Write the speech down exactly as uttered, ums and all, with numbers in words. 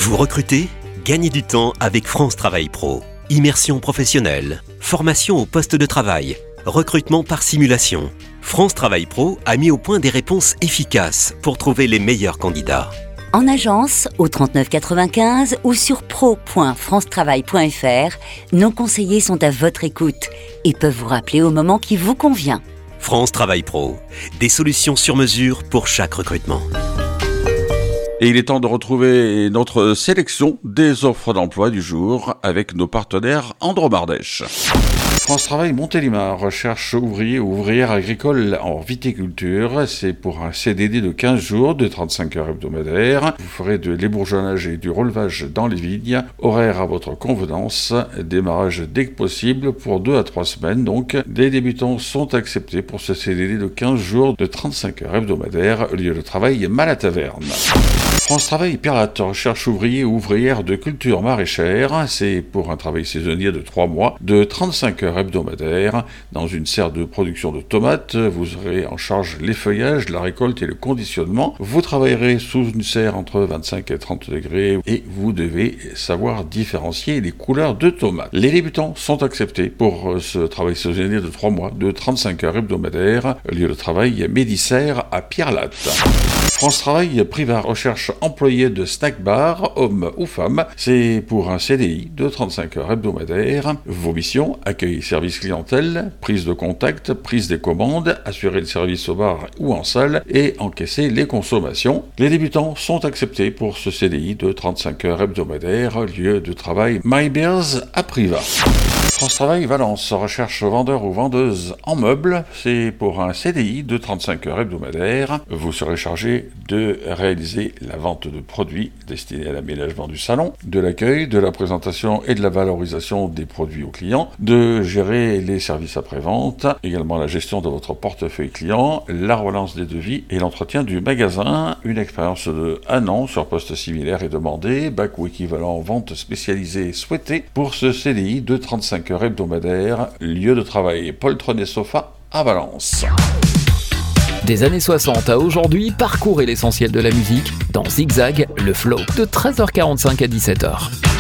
Vous recrutez ? Gagnez du temps avec France Travail Pro. Immersion professionnelle, formation au poste de travail, recrutement par simulation. France Travail Pro a mis au point des réponses efficaces pour trouver les meilleurs candidats. En agence, au trente-neuf quatre-vingt-quinze ou sur pro point france travail point f r, nos conseillers sont à votre écoute et peuvent vous rappeler au moment qui vous convient. France Travail Pro, des solutions sur mesure pour chaque recrutement. Et il est temps de retrouver notre sélection des offres d'emploi du jour avec nos partenaires Andromardèche. France Travail Montélimar recherche ouvriers ou ouvrières agricoles en viticulture. C'est pour un C D D de quinze jours, de trente-cinq heures hebdomadaires. Vous ferez de l'ébourgeonnage et du relevage dans les vignes. Horaire à votre convenance. Démarrage dès que possible pour deux à trois semaines. Donc, des débutants sont acceptés pour ce C D D de quinze jours, de trente-cinq heures hebdomadaires. Lieu de travail Malataverne. France Travail Pirate recherche ouvriers ou ouvrières de culture maraîchère. C'est pour un travail saisonnier de trois mois, de trente-cinq heures hebdomadaires. Dans une serre de production de tomates, vous aurez en charge l'effeuillage, la récolte et le conditionnement. Vous travaillerez sous une serre entre vingt-cinq et trente degrés et vous devez savoir différencier les couleurs de tomates. Les débutants sont acceptés pour ce travail saisonnier de trois mois, de trente-cinq heures hebdomadaires. Lieu de travail Médicère à Pierrelatte. France Travail Priva recherche employés de snack bar, hommes ou femmes. C'est pour un C D I de trente-cinq heures hebdomadaires. Vos missions, accueil service clientèle, prise de contact, prise des commandes, assurer le service au bar ou en salle et encaisser les consommations. Les débutants sont acceptés pour ce C D I de trente-cinq heures hebdomadaires. Lieu de travail My Bears à Priva. France Travail Valence recherche vendeur ou vendeuse en meubles. C'est pour un C D I de trente-cinq heures hebdomadaires. Vous serez chargé de réaliser la vente de produits destinés à l'aménagement du salon, de l'accueil, de la présentation et de la valorisation des produits aux clients, de gérer les services après-vente, également la gestion de votre portefeuille client, la relance des devis et l'entretien du magasin. Une expérience de un an sur poste similaire est demandée, bac ou équivalent vente spécialisée souhaité pour ce C D I de trente-cinq heures hebdomadaires. Lieu de travail poltron et sofa à Valence. Des années soixante à aujourd'hui, parcourez l'essentiel de la musique dans Zigzag, le flow, de treize heures quarante-cinq à dix-sept heures.